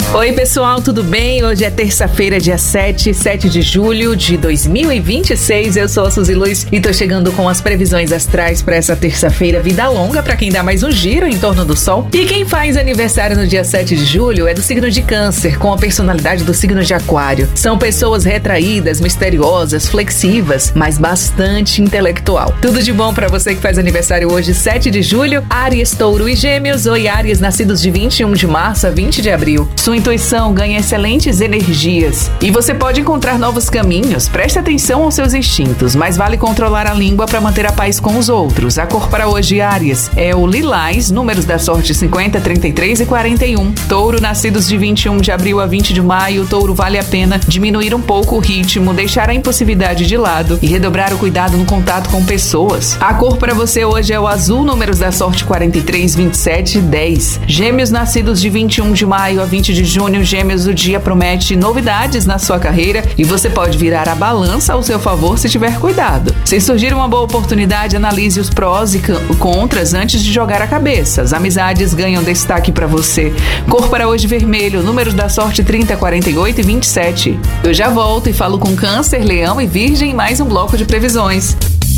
Oi pessoal, tudo bem? Hoje é terça-feira, dia 7 de julho de 2026. Eu sou a Suzy Luiz e tô chegando com as previsões astrais para essa terça-feira. Vida longa para quem dá mais um giro em torno do Sol. E quem faz aniversário no dia 7 de julho é do signo de Câncer, com a personalidade do signo de Aquário. São pessoas retraídas, misteriosas, flexivas, mas bastante intelectual. Tudo de bom para você que faz aniversário hoje, 7 de julho. Áries, Touro e Gêmeos. Oi, Áries, nascidos de 21 de março a 20 de abril. Sua intuição ganha excelentes energias e você pode encontrar novos caminhos. Preste atenção aos seus instintos, mas vale controlar a língua para manter a paz com os outros. A cor para hoje, Áries, é o lilás, números da sorte 50, 33 e 41. Touro, nascidos de 21 de abril a 20 de maio. Touro, vale a pena diminuir um pouco o ritmo, deixar a impulsividade de lado e redobrar o cuidado no contato com pessoas. A cor para você hoje é o azul, números da sorte 43, 27 e 10. Gêmeos, nascidos de 21 de maio a 20 de junho. Gêmeos, o dia promete novidades na sua carreira e você pode virar a balança ao seu favor se tiver cuidado. Se surgir uma boa oportunidade, analise os prós e contras antes de jogar a cabeça. As amizades ganham destaque para você. Cor para hoje, vermelho, números da sorte 30, 48 e 27. Eu já volto e falo com Câncer, Leão e Virgem em mais um bloco de previsões.